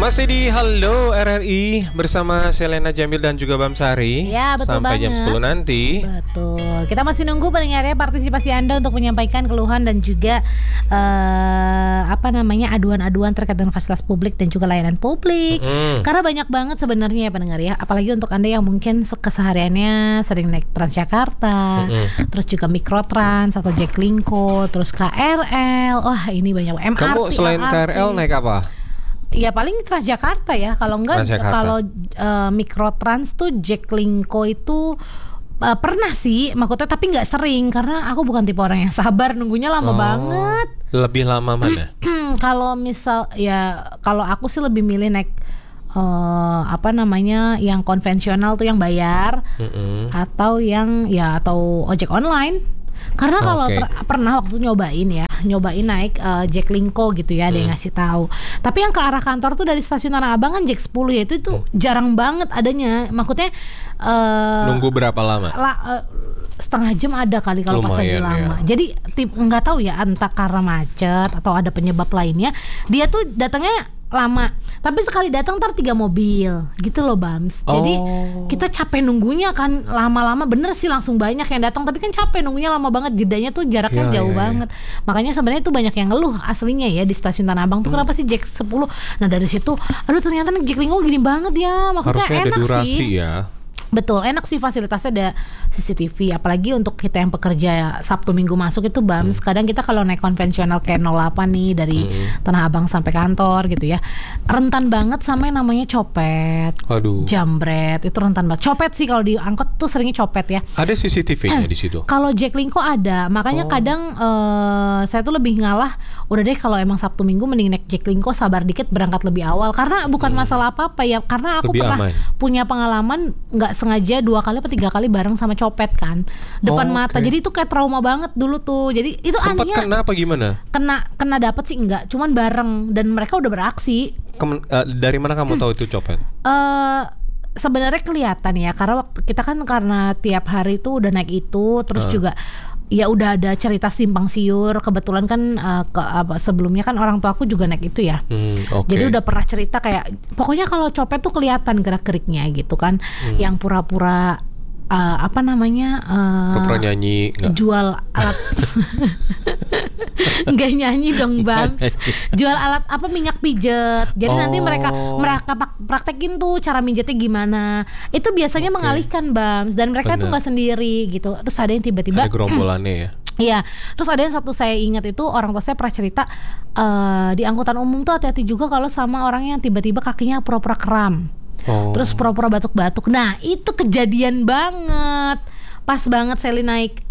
Masih di Halo RRI bersama Selena Jamil dan juga Bamsari. Ya, betul sampai banget. jam 10 nanti. Betul. Kita masih nunggu pendengarnya partisipasi Anda untuk menyampaikan keluhan dan juga aduan-aduan terkait dengan fasilitas publik dan juga layanan publik. Karena banyak banget sebenarnya ya pendengar ya. Apalagi untuk Anda yang mungkin kesehariannya sering naik Transjakarta, terus juga Mikrotrans atau Jaklingko, terus KRL. Wah, ini banyak MRT. Kamu selain LRT. KRL naik apa? Ya paling Transjakarta ya. Kalau enggak, kalau Mikrotrans tuh Jaklingko itu pernah sih, maksudnya tapi nggak sering karena aku bukan tipe orang yang sabar nunggunya lama banget. Lebih lama mana? Kalau kalau aku sih lebih milih naik yang konvensional tuh yang bayar, atau atau ojek online. Karena kalau pernah waktu nyobain naik Jaklingko gitu ya, ada yang ngasih tahu. Tapi yang ke arah kantor tuh dari stasiun Tanah Abang kan Jak 10 ya, itu jarang banget adanya. Maksudnya nunggu berapa lama? Setengah jam ada kali kalau pas lagi lama. Ya. Jadi nggak tahu ya, entah karena macet atau ada penyebab lainnya. Dia tuh datangnya lama, tapi sekali datang 3 mobil gitu loh Bams. Jadi kita capek nunggunya kan, lama-lama bener sih langsung banyak yang datang, tapi kan capek nunggunya lama banget, jedanya tuh jaraknya jauh banget. Makanya sebenarnya tuh banyak yang ngeluh aslinya ya di stasiun Tanah Abang tuh kenapa sih Jak 10. Nah dari situ, aduh ternyata Jaklingko gini banget ya, maksudnya harusnya enak ada durasi sih. ya. Betul, enak sih fasilitasnya, ada CCTV. Apalagi untuk kita yang pekerja Sabtu Minggu masuk itu Bams, kadang kita kalau naik konvensional kayak 08 nih dari Tanah Abang sampai kantor gitu ya, rentan banget sama yang namanya copet, jambret. Itu rentan banget. Copet sih kalau di angkot tuh seringnya copet ya. Ada CCTV-nya di situ? Kalau Jaklingko ada, makanya kadang saya tuh lebih ngalah, udah deh kalau emang Sabtu Minggu mending naik Jaklingko, sabar dikit berangkat lebih awal. Karena bukan masalah apa-apa ya, karena aku lebih pernah punya pengalaman nggak sengaja 2 kali atau 3 kali bareng sama copet kan depan mata. Jadi itu kayak trauma banget dulu tuh. Jadi itu sempat anehnya, kena apa gimana? Kena dapet sih enggak, cuman bareng dan mereka udah beraksi. Dari mana kamu tahu itu copet? Sebenarnya kelihatan ya, karena kita kan karena tiap hari tuh udah naik itu, terus juga ya udah ada cerita simpang siur. Kebetulan kan sebelumnya kan orang tua aku juga naik itu ya. Jadi udah pernah cerita kayak pokoknya kalau copet tuh kelihatan gerak-geriknya gitu kan. Yang pura-pura pura-pura nyanyi jual alat nggak nyanyi dong Bang, jual alat minyak pijet. Jadi nanti mereka praktekin tuh cara mijetnya gimana. Itu biasanya mengalihkan Bams, dan mereka tuh nggak sendiri gitu. Terus ada yang tiba-tiba ada gerombolannya ya. Iya, terus ada yang satu saya ingat itu orang tua saya pernah cerita di angkutan umum tuh hati-hati juga kalau sama orang yang tiba-tiba kakinya pura-pura kram. Terus pura-pura batuk-batuk. Nah itu kejadian banget. Pas banget Sally naik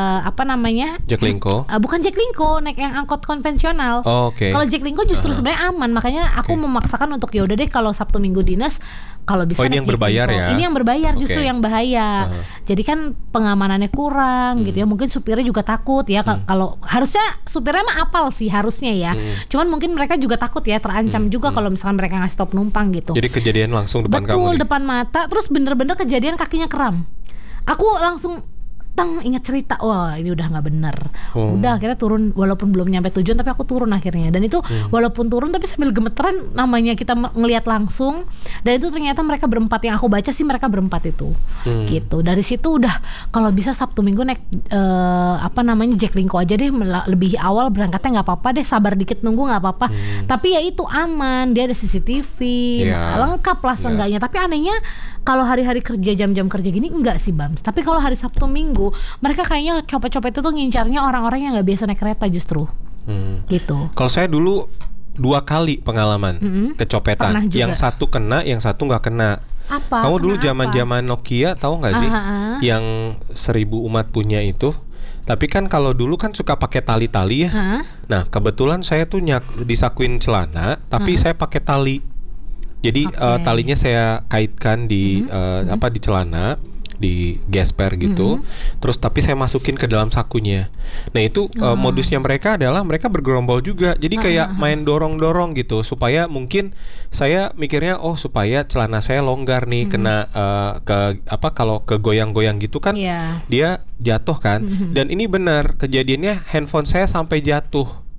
Jaklingko. Bukan Jaklingko, naik yang angkot konvensional. Kalau Jaklingko justru sebenarnya aman. Makanya aku memaksakan untuk ya udah deh kalau Sabtu Minggu dinas, kalau bisa ini yang berbayar ya. Ini yang berbayar justru yang bahaya. Jadi kan pengamanannya kurang gitu ya. Mungkin supirnya juga takut ya. Kalau harusnya supirnya mah apal sih harusnya ya. Cuman mungkin mereka juga takut ya, terancam juga kalau misalkan mereka ngasih stop penumpang gitu. Jadi kejadian langsung depan kamu. Betul, depan mata. Terus bener-bener kejadian kakinya kram. Aku langsung ingat cerita, wah ini udah nggak bener. Udah akhirnya turun, walaupun belum nyampe tujuan tapi aku turun akhirnya. Dan itu walaupun turun tapi sambil gemeteran, namanya kita ngelihat langsung. Dan itu ternyata mereka berempat, yang aku baca sih mereka berempat itu gitu. Dari situ udah kalau bisa Sabtu Minggu naik Jaklingko aja deh, lebih awal berangkatnya nggak apa-apa deh, sabar dikit nunggu nggak apa-apa. Tapi ya itu aman, dia ada CCTV, lengkap lah seenggaknya. Tapi anehnya kalau hari-hari kerja, jam-jam kerja gini enggak sih Bams. Tapi kalau hari Sabtu Minggu mereka kayaknya copet-copet itu tuh ngincarnya orang-orang yang nggak biasa naik kereta justru. Gitu. Kalau saya dulu 2 kali pengalaman kecopetan. Yang satu kena, yang satu nggak kena. Apa? Kamu dulu zaman-zaman Nokia tahu nggak sih? Yang 1000 umat punya itu. Tapi kan kalau dulu kan suka pakai tali-tali ya. Nah kebetulan saya tuh disakuin celana, tapi saya pakai tali. Jadi talinya saya kaitkan di di celana, di gesper gitu. Terus tapi saya masukin ke dalam sakunya. Nah itu modusnya mereka adalah mereka bergerombol juga. Jadi kayak main dorong-dorong gitu, supaya mungkin saya mikirnya supaya celana saya longgar nih, kena kalau kegoyang-goyang gitu kan dia jatuh kan. Dan ini benar kejadiannya, handphone saya sampai jatuh.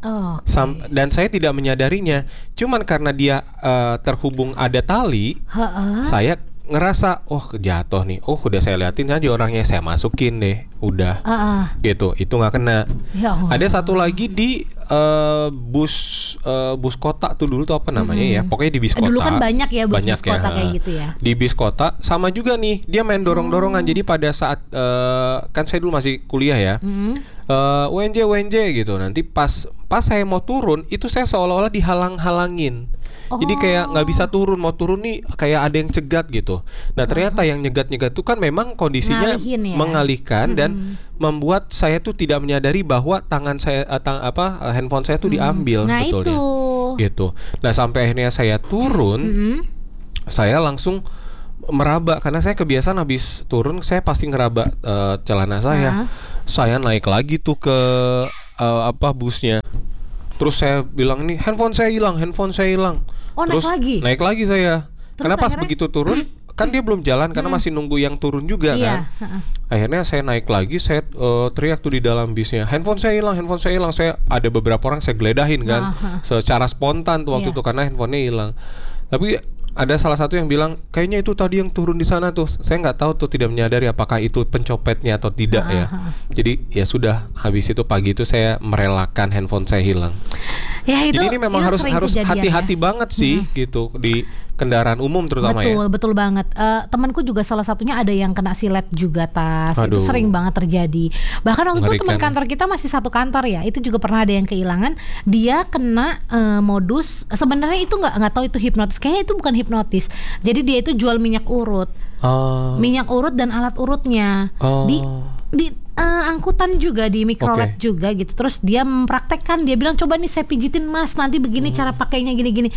Dan saya tidak menyadarinya. Cuman karena dia terhubung ada tali, saya ngerasa jatuh nih. Udah saya liatin aja orangnya, saya masukin deh. Udah gitu, itu nggak kena. Ada satu lagi di bus kota tuh dulu tuh apa namanya ya, pokoknya di bis kota. Dulu kan banyak ya bus kota kayak gitu ya. Di bis kota sama juga nih, dia main dorong-dorongan. Jadi pada saat kan saya dulu masih kuliah ya, WNJ gitu. Nanti pas saya mau turun itu saya seolah-olah dihalang-halangin. Jadi kayak nggak bisa turun, mau turun nih kayak ada yang cegat gitu. Nah ternyata yang nyegat-nyegat itu kan memang kondisinya mengalihkan dan membuat saya tuh tidak menyadari bahwa tangan saya handphone saya tuh diambil sebetulnya. Gitu. Nah sampai akhirnya saya turun, saya langsung meraba karena saya kebiasaan habis turun saya pasti ngeraba celana saya. Saya naik lagi tuh ke busnya. Terus saya bilang nih handphone saya hilang. Terus naik lagi saya. Terus karena pas begitu turun kan dia belum jalan karena masih nunggu yang turun juga kan. Akhirnya saya naik lagi, saya teriak tuh di dalam bisnya, handphone saya hilang. Saya ada beberapa orang saya geledahin kan, secara spontan tuh waktu itu karena handphonenya hilang. Tapi ada salah satu yang bilang kayaknya itu tadi yang turun di sana tuh. Saya nggak tahu tuh, tidak menyadari apakah itu pencopetnya atau tidak ya. Jadi ya sudah, habis itu pagi itu saya merelakan handphone saya hilang. Ya, itu, jadi ini memang harus hati-hati banget sih gitu di kendaraan umum terutama. Betul banget. Temanku juga salah satunya ada yang kena silet juga tas. Itu sering banget terjadi. Bahkan waktu itu teman kantor kita masih satu kantor ya, itu juga pernah ada yang kehilangan. Dia kena modus. Sebenarnya itu nggak tahu itu hipnotis. Kayaknya itu bukan hipnotis. Jadi dia itu jual minyak urut, minyak urut dan alat urutnya di angkutan juga, di mikrolet juga gitu. Terus dia mempraktekkan, dia bilang coba nih saya pijitin mas, nanti begini cara pakainya gini-gini.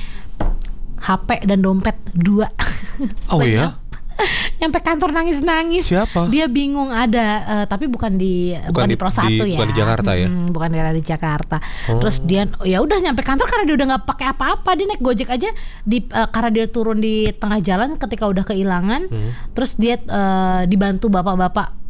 HP dan dompet 2. Oh iya? Nyampe kantor nangis-nangis. Siapa? Dia bingung ada, tapi bukan di Pro 1 ya. Bukan di Jakarta ya? Bukan di Jakarta. Terus dia ya udah nyampe kantor karena dia udah nggak pakai apa-apa, dia naik Gojek aja karena dia turun di tengah jalan ketika udah kehilangan. Terus dia dibantu bapak-bapak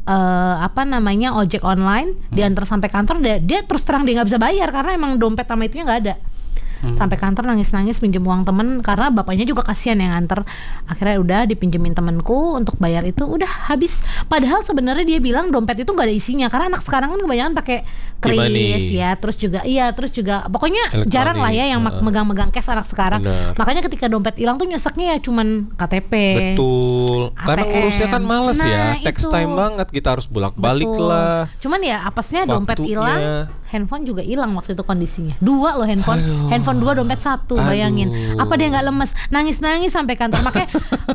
ojek online, diantar sampai kantor. Dia terus terang dia nggak bisa bayar karena emang dompet sama itunya nggak ada. Sampai kantor nangis-nangis pinjem uang temen karena bapaknya juga kasihan yang nganter. Akhirnya udah dipinjemin temenku untuk bayar itu, udah habis. Padahal sebenarnya dia bilang dompet itu nggak ada isinya karena anak sekarang kan kebanyakan pakai kris ya, terus juga pokoknya jarang lah ya yang megang-megang cash anak sekarang. Bener. Makanya ketika dompet hilang tuh nyeseknya ya cuman KTP. Betul. ATM. Karena ngurusnya kan males ya, text time banget, kita harus bolak-balik lah. Cuman ya apesnya dompet hilang, handphone juga hilang waktu itu kondisinya. 2 loh handphone 2 dompet 1, bayangin. Apa dia nggak lemes, nangis-nangis sampai kantor. Makanya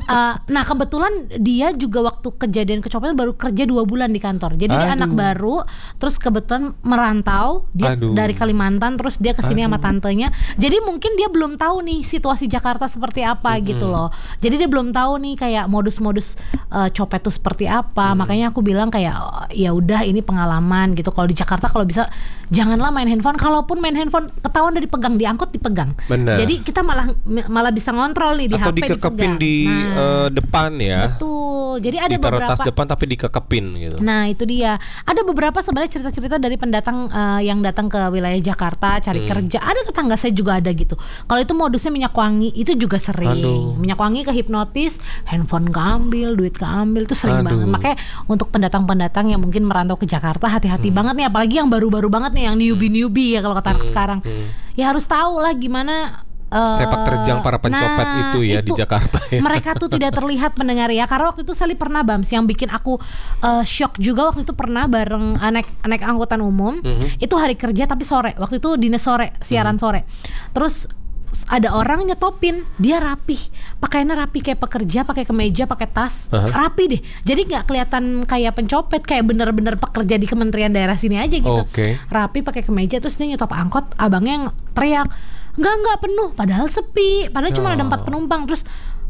nah kebetulan dia juga waktu kejadian kecopetan baru kerja 2 bulan di kantor. Jadi dia anak baru, terus kebetulan merantau dia dari Kalimantan, terus dia kesini sama tantenya. Jadi mungkin dia belum tahu nih situasi Jakarta seperti apa gitu loh. Jadi dia belum tahu nih kayak modus-modus copet tuh seperti apa. Makanya aku bilang kayak ya udah ini pengalaman gitu. Kalau di Jakarta kalau bisa janganlah main handphone. Kalaupun main handphone ketahuan dari pegang, diangkut dipegang. Bener. Jadi kita malah bisa ngontrol nih di atau HP dikekepin di depan ya. Betul. Jadi ada ditaruh beberapa tas depan tapi dikekepin gitu. Nah itu dia. Ada beberapa sebenarnya cerita-cerita dari pendatang yang datang ke wilayah Jakarta cari kerja. Ada tetangga saya juga ada gitu. Kalau itu modusnya minyak wangi, itu juga sering. Minyak wangi kehipnotis, handphone keambil, duit keambil, itu sering banget. Makanya untuk pendatang-pendatang yang mungkin merantau ke Jakarta, hati-hati banget nih. Apalagi yang baru-baru banget nih, yang newbie ya kalau kata anak sekarang. Ya harus tahu lah gimana sepak terjang para pencopet itu ya di Jakarta ya. Mereka tuh tidak terlihat pendengar ya. Karena waktu itu Sally pernah Bams yang bikin aku shock juga. Waktu itu pernah bareng naik angkutan umum. Itu hari kerja tapi sore. Waktu itu dinas sore, siaran sore. Terus ada orang nyetopin, dia rapih, pakaiannya rapi kayak pekerja, pakai kemeja, pakai tas, rapi deh. Jadi nggak kelihatan kayak pencopet, kayak bener-bener pekerja di kementerian daerah sini aja gitu. Rapi pakai kemeja, terus dia nyetop angkot, abangnya yang teriak, enggak penuh, padahal sepi, padahal cuma ada 4 penumpang. Terus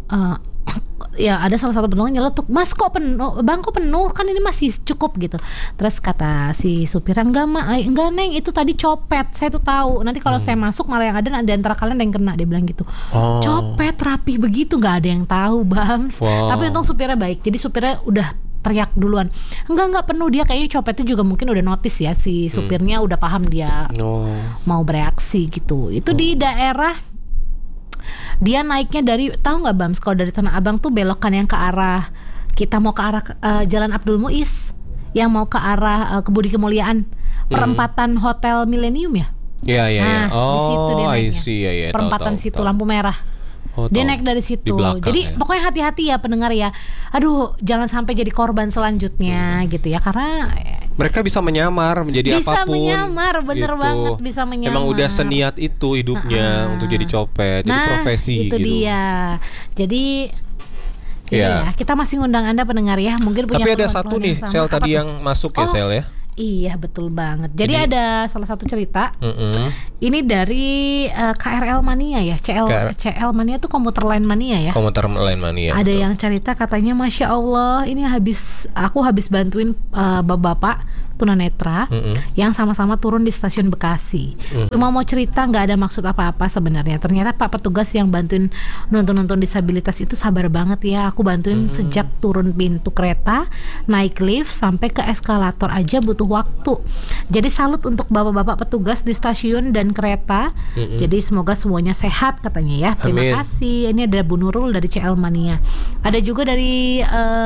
ya ada salah satu penumpang nyeletuk, mas kok penuh, bang kok penuh, kan ini masih cukup gitu. Terus kata si supir, enggak neng, itu tadi copet, saya tuh tahu, nanti kalau saya masuk malah yang ada di antara kalian ada yang kena, dia bilang gitu. Copet rapih begitu, nggak ada yang tahu Bams. Tapi untung supirnya baik, jadi supirnya udah teriak duluan. Enggak penuh, dia kayaknya copetnya juga mungkin udah notice ya, si supirnya udah paham dia mau bereaksi gitu. Itu di daerah, dia naiknya dari, tahu nggak Bams, kalau dari Tanah Abang tuh belokan yang ke arah, kita mau ke arah Jalan Abdul Muiz, yang mau ke arah ke Budi Kemuliaan, perempatan Hotel Millennium ya. Iya. Di situ dia naiknya. Perempatan situ lampu merah. Dia naik dari situ. Jadi pokoknya hati-hati ya pendengar ya. Aduh, jangan sampai jadi korban selanjutnya gitu ya, karena mereka bisa menyamar menjadi bisa apapun. Bisa menyamar, bener gitu. banget bisa menyamar. Emang udah seniat itu hidupnya untuk jadi copet, jadi profesi itu gitu. Dia. Jadi ya, kita masih ngundang Anda pendengar ya, mungkin punya. Tapi ada satu nih Sel tadi yang masuk ya Sel ya. Iya betul banget. Jadi ada salah satu cerita. Ini dari KRL Mania ya. CL Mania tuh komuter line mania ya. Komuter line mania. Ada yang cerita katanya, Masya Allah, ini aku habis bantuin bapak tunanetra yang sama-sama turun di stasiun Bekasi. Cuma mau cerita, nggak ada maksud apa-apa sebenarnya. Ternyata Pak petugas yang bantuin nonton disabilitas itu sabar banget ya. Aku bantuin sejak turun pintu kereta, naik lift sampai ke eskalator aja butuh waktu. Jadi salut untuk bapak-bapak petugas di stasiun dan kereta. Jadi semoga semuanya sehat katanya ya. Terima kasih. Ini ada Bu Nurul dari CL Mania. Ada juga dari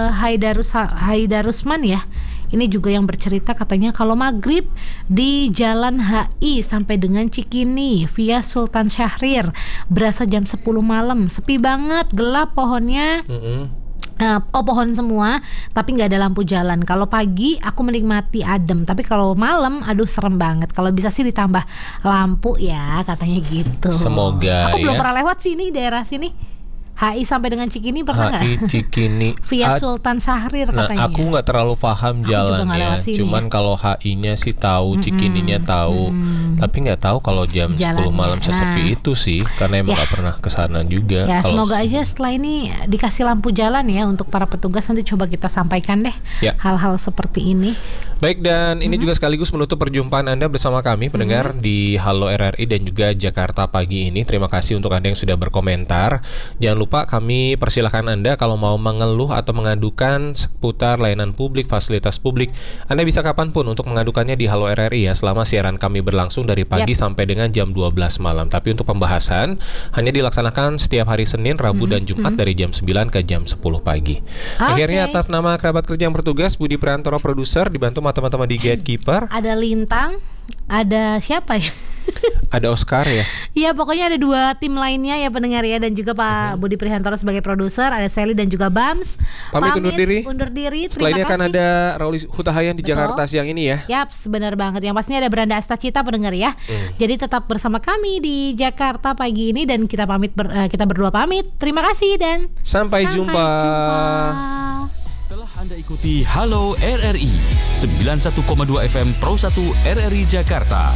Haidarusman ya. Ini juga yang bercerita katanya kalau maghrib di Jalan HI sampai dengan Cikini via Sultan Syahrir berasa jam 10 malam, sepi banget, gelap pohonnya. Pohon semua, tapi nggak ada lampu jalan. Kalau pagi aku menikmati adem, tapi kalau malam, aduh serem banget. Kalau bisa sih ditambah lampu ya, katanya gitu. Semoga. Aku belum pernah lewat sini, daerah sini. HI sampai dengan Cikini pernah nggak? HI Cikini via Sultan Syahrir katanya. Aku nggak terlalu paham jalannya. Cuman kalau HI-nya sih tahu, Cikininya tahu, tapi nggak tahu kalau jam 10 malam sesepi itu sih, karena emang nggak pernah kesana juga. Ya semoga aja setelah ini dikasih lampu jalan ya untuk para petugas. Nanti coba kita sampaikan deh hal-hal seperti ini. Baik, dan ini juga sekaligus menutup perjumpaan Anda bersama kami pendengar di Halo RRI dan juga Jakarta Pagi ini. Terima kasih untuk Anda yang sudah berkomentar. Jangan lupa kami persilahkan Anda kalau mau mengeluh atau mengadukan seputar layanan publik, fasilitas publik. Anda bisa kapanpun untuk mengadukannya di Halo RRI ya, selama siaran kami berlangsung dari pagi sampai dengan jam 12 malam. Tapi untuk pembahasan hanya dilaksanakan setiap hari Senin, Rabu dan Jumat dari jam 9 ke jam 10 pagi. Akhirnya atas nama kerabat kerja yang bertugas, Budi Priantoro produser, dibantu teman-teman di Gatekeeper. Ada Lintang, ada siapa ya? Ada Oscar ya? Iya, pokoknya ada 2 tim lainnya ya pendengar ya, dan juga Pak Budi Priantoro sebagai produser, ada Sally dan juga Bams. Pamit undur diri. Setelah ini akan ada Rauli Hutahayan di Jakarta siang ini ya. Yap, benar banget. Yang pastinya ada Beranda Astacita pendengar ya. Jadi tetap bersama kami di Jakarta Pagi ini, dan kita kita berdua pamit. Terima kasih dan sampai jumpa. Telah Anda ikuti Halo RRI 91,2 FM Pro 1 RRI Jakarta.